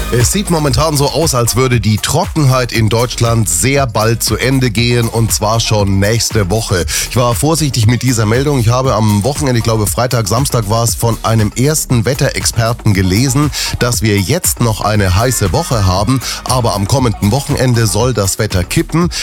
Es sieht momentan so aus, als würde die Trockenheit in Deutschland sehr bald zu Ende gehen und zwar schon nächste Woche. Ich war vorsichtig mit dieser Meldung. Ich habe am Wochenende, ich glaube Freitag, Samstag war es, von einem ersten Wetterexperten gelesen, dass wir jetzt noch eine heiße Woche haben, aber am kommenden Wochenende soll das Wetter kippen.